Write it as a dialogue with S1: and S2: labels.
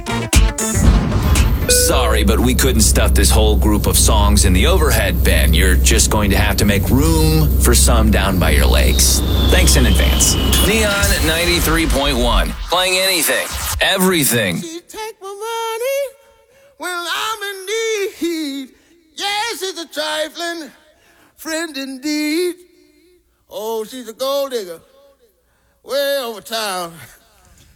S1: Sorry, but we couldn't stuff this whole group of songs in the overhead bin. You're just going to have to make room for some down by your legs. Thanks in advance. Neon 93.1. Playing anything, everything.
S2: She take my money when I'm in need. Yes, it's a trifling friend indeed. Oh, she's a gold digger way over town.